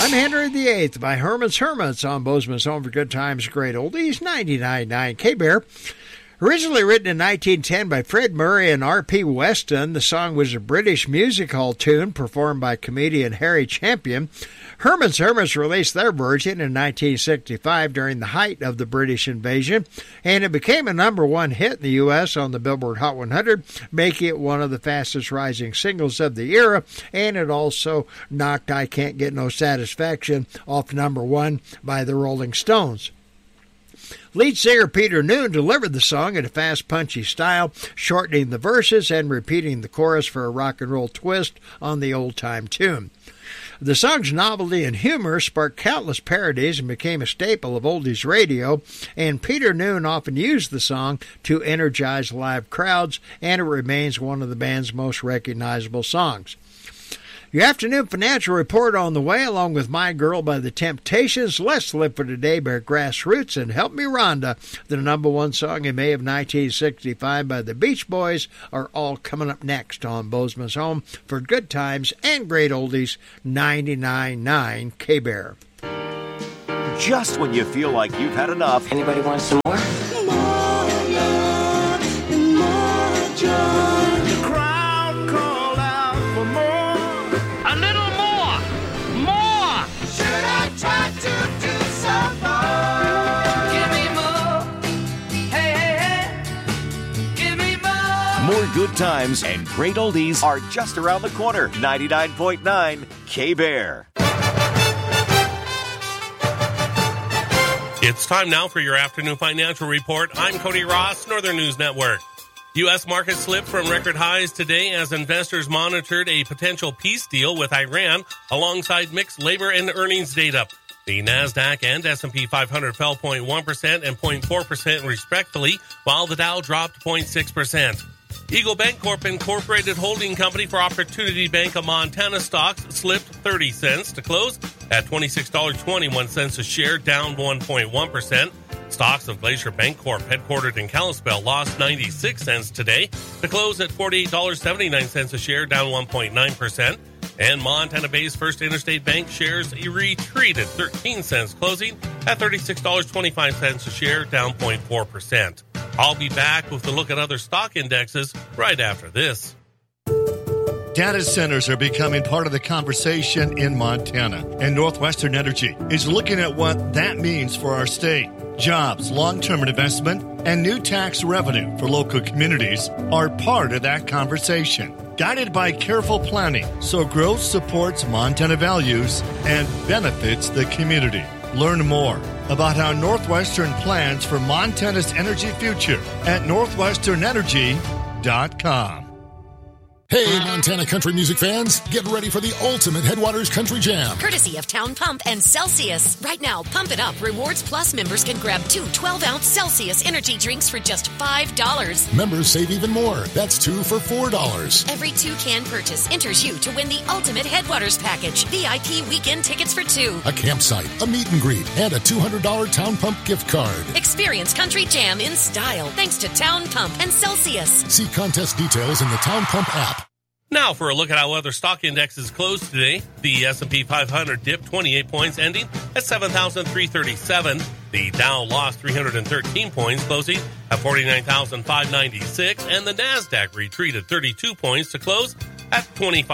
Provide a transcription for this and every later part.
I'm Henry VIII by Herman's Hermits on Bozeman's Home for Good Times, Great Oldies, 99.9 K-Bear. Originally written in 1910 by Fred Murray and R.P. Weston, the song was a British music hall tune performed by comedian Harry Champion. Herman's Hermits released their version in 1965 during the height of the British invasion, and it became a #1 hit in the U.S. on the Billboard Hot 100, making it one of the fastest rising singles of the era, and it also knocked I Can't Get No Satisfaction off #1 by the Rolling Stones. Lead singer Peter Noone delivered the song in a fast, punchy style, shortening the verses and repeating the chorus for a rock and roll twist on the old-time tune. The song's novelty and humor sparked countless parodies and became a staple of oldies radio, and Peter Noone often used the song to energize live crowds, and it remains one of the band's most recognizable songs. Your afternoon financial report on the way, along with My Girl by The Temptations, Let's Live for Today by Grassroots, and Help Me Rhonda, the #1 song in May of 1965 by the Beach Boys, are all coming up next on Bozeman's Home for Good Times and Great Oldies, 99.9 K-Bear. Just when you feel like you've had enough. Anybody want some more? More love and more joy. The crowd called out for more. A little more! More! Should I try to do some more? Give me more! Hey, hey, hey! Give me more! More good times and great oldies are just around the corner. 99.9 K-Bear. It's time now for your afternoon financial report. I'm Cody Ross, Northern News Network. U.S. markets slipped from record highs today as investors monitored a potential peace deal with Iran alongside mixed labor and earnings data. The NASDAQ and S&P 500 fell 0.1% and 0.4% respectively, while the Dow dropped 0.6%. Eagle Bancorp Incorporated holding company for Opportunity Bank of Montana stocks slipped 30 cents to close at $26.21 a share, down 1.1%. Stocks of Glacier Bancorp, headquartered in Kalispell, lost 96 cents today to close at $48.79 a share, down 1.9%. And Montana-based First Interstate Bank shares retreated 13 cents, closing at $36.25 a share, down 0.4%. I'll be back with a look at other stock indexes right after this. Data centers are becoming part of the conversation in Montana, and Northwestern Energy is looking at what that means for our state. Jobs, long-term investment, and new tax revenue for local communities are part of that conversation. Guided by careful planning, so growth supports Montana values and benefits the community. Learn more about how Northwestern plans for Montana's energy future at northwesternenergy.com. Hey, Montana country music fans, get ready for the ultimate Headwaters Country Jam. Courtesy of Town Pump and Celsius. Right now, Pump It Up Rewards Plus members can grab 2 12-ounce Celsius energy drinks for just $5. Members save even more. That's 2 for $4. Every 2-can purchase enters you to win the ultimate Headwaters package. VIP weekend tickets for 2. A campsite, a meet and greet, and a $200 Town Pump gift card. Experience Country Jam in style thanks to Town Pump and Celsius. See contest details in the Town Pump app. Now for a look at how other stock indexes closed today. The S&P 500 dipped 28 points, ending at 7,337. The Dow lost 313 points, closing at 49,596. And the NASDAQ retreated 32 points to close at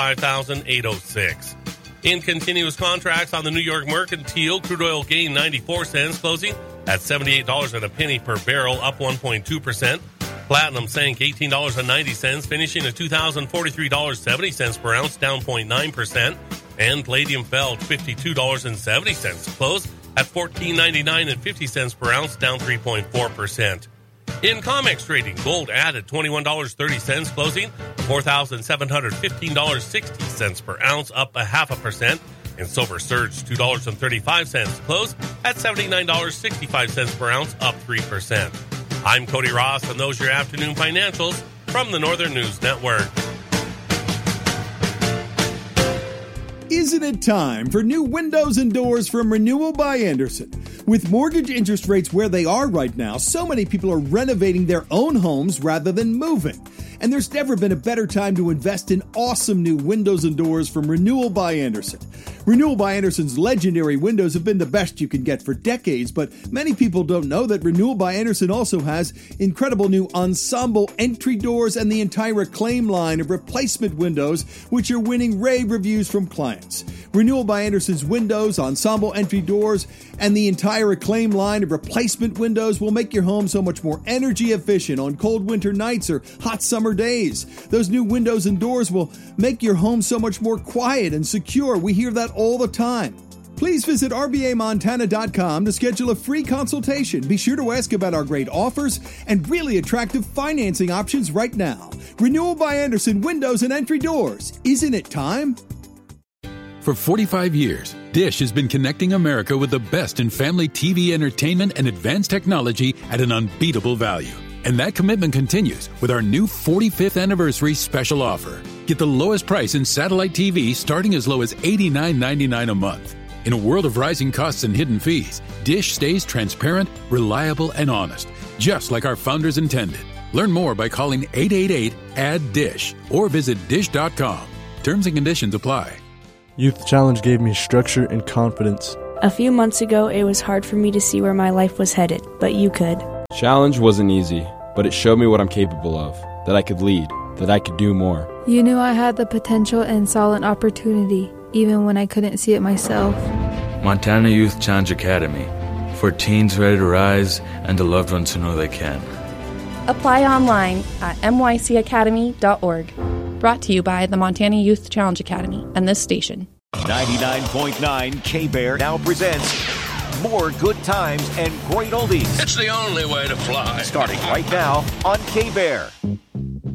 25,806. In continuous contracts on the New York Mercantile, crude oil gained 94 cents, closing at $78.01 per barrel, up 1.2%. Platinum sank $18.90, finishing at $2,043.70 per ounce, down 0.9%. And palladium fell to $52.70 to close at $14.99 per ounce, down 3.4%. In COMEX trading, gold added $21.30, closing $4,715.60 per ounce, up 0.5%. And silver surged $2.35 to close at $79.65 per ounce, up 3%. I'm Cody Ross, and those are your afternoon financials from the Northern News Network. Isn't it time for new windows and doors from Renewal by Andersen? With mortgage interest rates where they are right now, so many people are renovating their own homes rather than moving. And there's never been a better time to invest in awesome new windows and doors from Renewal by Andersen. Renewal by Andersen's legendary windows have been the best you can get for decades, but many people don't know that Renewal by Andersen also has incredible new ensemble entry doors and the entire Acclaim line of replacement windows, which are winning rave reviews from clients. Renewal by Andersen's windows, ensemble entry doors, and the entire Acclaim line of replacement windows will make your home so much more energy efficient on cold winter nights or hot summer days. Those new windows and doors will make your home so much more quiet and secure. We hear that all the time. Please visit RBAMontana.com to schedule a free consultation. Be sure to ask about our great offers and really attractive financing options right now. Renewal by Andersen Windows and Entry Doors. Isn't it time? For 45 years, Dish has been connecting America with the best in family TV entertainment and advanced technology at an unbeatable value. And that commitment continues with our new 45th anniversary special offer. Get the lowest price in satellite TV starting as low as $89.99 a month. In a world of rising costs and hidden fees, Dish stays transparent, reliable, and honest, just like our founders intended. Learn more by calling 888-ADD-DISH or visit dish.com. Terms and conditions apply. Youth Challenge gave me structure and confidence. A few months ago, it was hard for me to see where my life was headed, but you could. Challenge wasn't easy, but it showed me what I'm capable of, that I could lead, that I could do more. You knew I had the potential and saw an opportunity, even when I couldn't see it myself. Montana Youth Challenge Academy, for teens ready to rise and the loved ones who know they can. Apply online at mycacademy.org. Brought to you by the Montana Youth Challenge Academy and this station. 99.9 K-Bear now presents more good times and great oldies. It's the only way to fly. Starting right now on K-Bear.